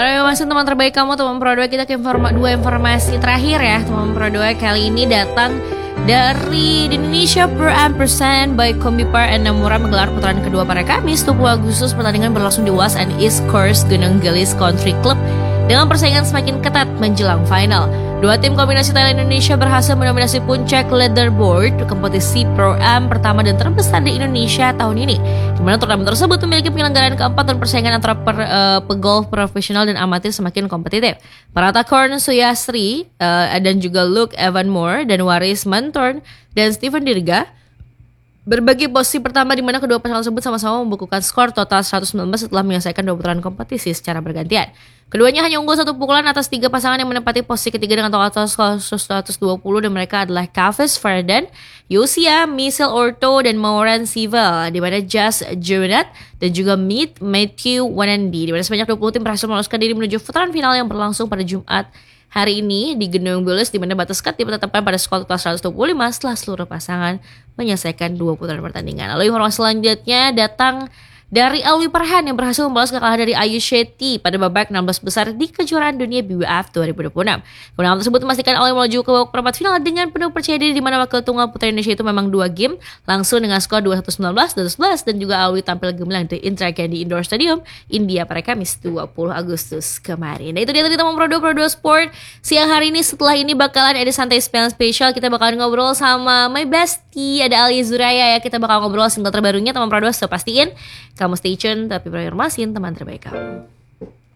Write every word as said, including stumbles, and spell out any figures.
Ayo masuk teman terbaik kamu, teman Pro dua. Kita ke informa- dua informasi terakhir ya teman Pro dua. Kali ini datang dari The Indonesia Per Ampersand by Kombiper and Namura menggelar putaran kedua pada Kamis dua puluh Agustus. Pertandingan berlangsung di West and East Coast Gunung Gelis Country Club dengan persaingan semakin ketat menjelang final. Dua tim kombinasi Thailand Indonesia berhasil mendominasi puncak leaderboard kompetisi Pro-Am pertama dan terbesar di Indonesia tahun ini, di mana turnamen tersebut memiliki penyelenggaraan keempat dan persaingan antara per, uh, pegolf profesional dan amatir semakin kompetitif. Parata Korn Suyastri uh, dan juga Luke Evan Moore dan Waris Mantorn dan Steven Dirga berbagi posisi pertama, di mana kedua pasangan tersebut sama-sama membukukan skor total seratus sembilan belas setelah menyelesaikan dua putaran kompetisi secara bergantian. Keduanya hanya unggul satu pukulan atas tiga pasangan yang menempati posisi ketiga dengan total skor seratus dua puluh, dan mereka adalah Kavis Ferdinand, Yosia, Michel Orto, dan Mauran Sivel, di mana Jas Juvenat dan juga Meet Matthew Wanandi, di mana sebanyak dua puluh tim berhasil meloloskan diri menuju putaran final yang berlangsung pada Jumat hari ini di Gunung Gelis, di mana batas cut ditetapkan pada skor total seratus dua puluh lima setelah seluruh pasangan menyelesaikan dua putaran pertandingan. Lalu informasi selanjutnya datang dari Alwi Perhan yang berhasil membalas kekalahan dari Ayu Shetty pada babak enam belas besar di kejuaraan dunia B W F dua ribu dua puluh enam. Kemenangan tersebut memastikan Alwi melaju ke babak perempat final dengan penuh percaya diri, di mana wakil tunggal putri Indonesia itu memang dua game langsung dengan skor dua puluh satu sembilan belas, dua puluh sebelas, dan juga Alwi tampil gemilang di Indira Gandhi Indoor Stadium, India pada Kamis dua puluh Agustus kemarin. Nah itu dia tadi teman Pro dua Pro dua Sport siang hari ini. Setelah ini bakalan ada santai spesial, kita bakalan ngobrol sama my bestie, ada Alia Zuraya ya. Kita bakal ngobrol single terbarunya teman Pro dua, so pastiin kamu stay tune, tapi informasi teman terbaik kamu.